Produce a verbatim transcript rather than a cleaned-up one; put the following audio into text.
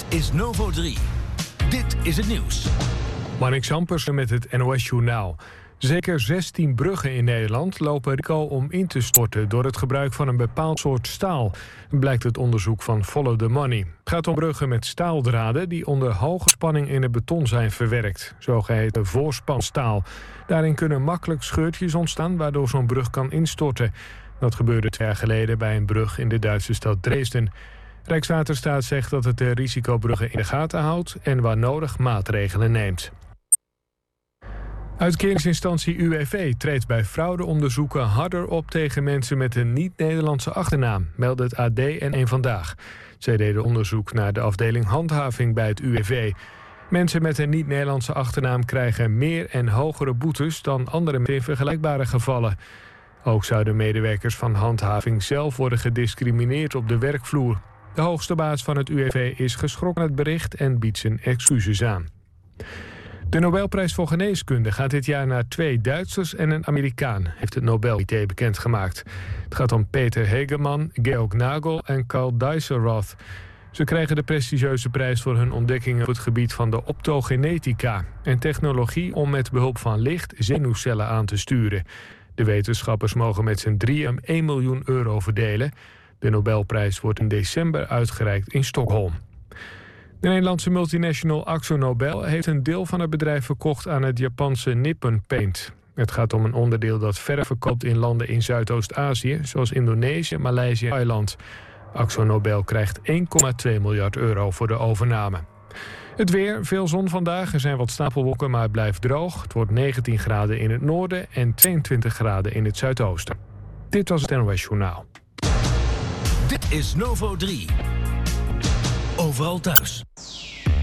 is Novo drie. Dit is het nieuws. Marnix Zampersen met het N O S-journaal. Zeker zestien bruggen in Nederland lopen risico om in te storten door het gebruik van een bepaald soort staal, blijkt het onderzoek van Follow the Money. Het gaat om bruggen met staaldraden die onder hoge spanning in het beton zijn verwerkt, zogeheten voorspanstaal. Daarin kunnen makkelijk scheurtjes ontstaan waardoor zo'n brug kan instorten. Dat gebeurde twee jaar geleden bij een brug in de Duitse stad Dresden. Rijkswaterstaat zegt dat het de risicobruggen in de gaten houdt en waar nodig maatregelen neemt. Uitkeringsinstantie U W V treedt bij fraudeonderzoeken harder op tegen mensen met een niet-Nederlandse achternaam, meldt het A D en Eén Vandaag. Zij deden onderzoek naar de afdeling handhaving bij het U W V. Mensen met een niet-Nederlandse achternaam krijgen meer en hogere boetes dan andere mensen in vergelijkbare gevallen. Ook zouden medewerkers van handhaving zelf worden gediscrimineerd op de werkvloer. De hoogste baas van het U W V is geschrokken het bericht en biedt zijn excuses aan. De Nobelprijs voor Geneeskunde gaat dit jaar naar twee Duitsers en een Amerikaan, heeft het Nobelcomité bekendgemaakt. Het gaat om Peter Hegemann, Georg Nagel en Karl Dijsselroth. Ze krijgen de prestigieuze prijs voor hun ontdekkingen op het gebied van de optogenetica en technologie om met behulp van licht zenuwcellen aan te sturen. De wetenschappers mogen met z'n drieën één miljoen euro verdelen. De Nobelprijs wordt in december uitgereikt in Stockholm. De Nederlandse multinational AkzoNobel heeft een deel van het bedrijf verkocht aan het Japanse Nippon Paint. Het gaat om een onderdeel dat verder verkoopt in landen in Zuidoost-Azië, zoals Indonesië, Maleisië en Thailand. AkzoNobel krijgt één komma twee miljard euro voor de overname. Het weer, veel zon vandaag. Er zijn wat stapelwolken, maar het blijft droog. Het wordt negentien graden in het noorden en tweeëntwintig graden in het zuidoosten. Dit was het N O S Journaal. Dit is Novo drie. Overal thuis.